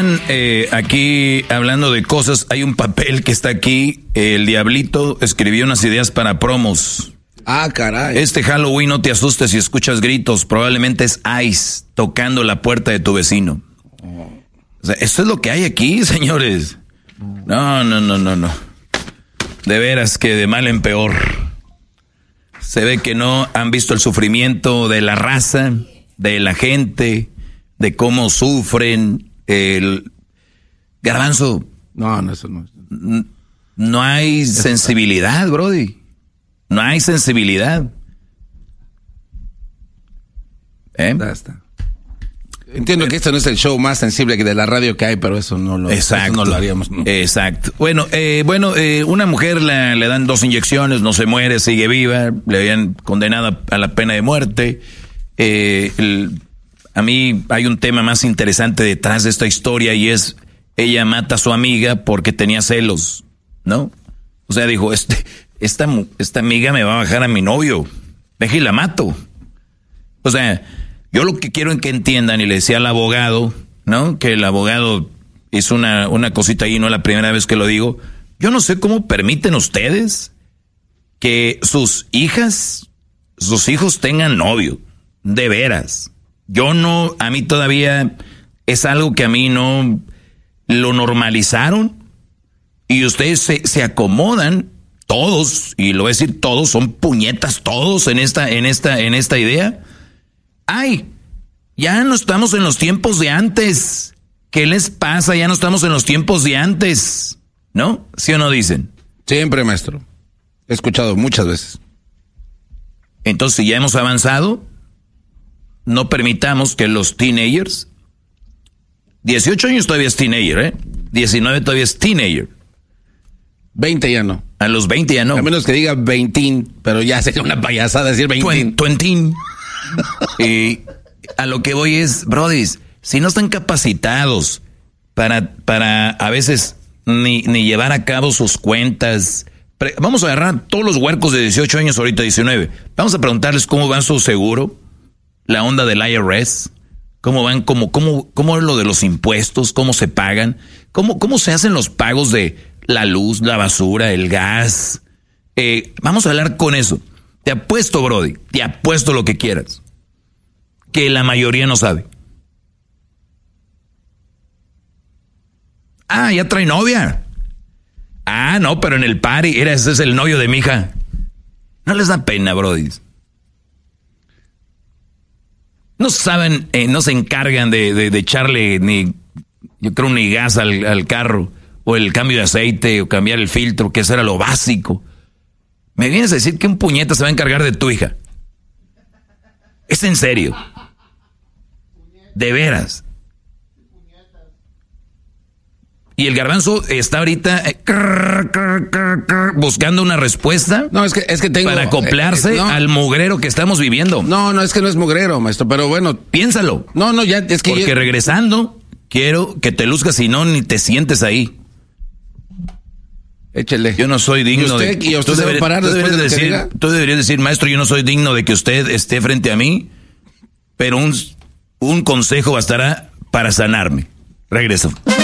están aquí hablando de cosas, hay un papel que está aquí, el Diablito escribió unas ideas para promos. Ah, caray. Este Halloween no te asustes si escuchas gritos, probablemente es Ice tocando la puerta de tu vecino. O sea, eso es lo que hay aquí, señores. No. De veras que de mal en peor. Se ve que no han visto el sufrimiento de la raza, de la gente, de cómo sufren. El Garbanzo. No, eso no. No hay sensibilidad, brody. No hay sensibilidad. Ya está. Entiendo que este no es el show más sensible de la radio que hay, pero eso no lo haríamos. ¿No? Exacto. Bueno, una mujer le dan 2 inyecciones, no se muere, sigue viva, le habían condenado a la pena de muerte. A mí hay un tema más interesante detrás de esta historia y es, ella mata a su amiga porque tenía celos, ¿no? O sea, dijo, esta amiga me va a bajar a mi novio, deje y la mato. O sea, yo lo que quiero es que entiendan, y le decía al abogado, ¿no? Que el abogado hizo una cosita ahí, no es la primera vez que lo digo. Yo no sé cómo permiten ustedes que sus hijos tengan novio, de veras. A mí todavía es algo que a mí no lo normalizaron y ustedes se acomodan. Todos, y lo voy a decir todos, son puñetas todos en esta idea. Ay, ya no estamos en los tiempos de antes. ¿Qué les pasa? Ya no estamos en los tiempos de antes. ¿No? ¿Sí o no dicen? Siempre, maestro. He escuchado muchas veces. Entonces, si ya hemos avanzado, no permitamos que los teenagers, 18 años todavía es teenager, 19 todavía es teenager. 20 ya no. A los 20 ya no. A menos que diga 20, pero ya sería una payasada decir 20. 20. Y a lo que voy es, brodis, si no están capacitados para a veces ni llevar a cabo sus cuentas. Vamos a agarrar todos los huercos de 18 años, ahorita 19. Vamos a preguntarles cómo va su seguro, la onda del IRS, cómo van, cómo es lo de los impuestos, cómo se pagan, cómo se hacen los pagos de la luz, la basura, el gas. Vamos a hablar con eso. Te apuesto, brody, te apuesto lo que quieras, que la mayoría no sabe. Ah, ya trae novia. Ah, no, pero en el party, ese es el novio de mi hija. No les da pena, brody. No saben, no se encargan de echarle yo creo ni gas al carro, o el cambio de aceite, o cambiar el filtro, que eso era lo básico. ¿Me vienes a decir que un puñeta se va a encargar de tu hija? ¿Es en serio? ¿De veras? Y el Garbanzo está ahorita buscando una respuesta. No, es que tengo para acoplarse al mugrero que estamos viviendo. No, es que no es mugrero, maestro, pero bueno. Piénsalo. No, ya, es que... Porque regresando, quiero que te luzcas, si no, ni te sientes ahí. Échele. Yo no soy digno de... ¿Y usted se va a parar después de decir, tú deberías decir, maestro, yo no soy digno de que usted esté frente a mí, pero un consejo bastará para sanarme. Regreso.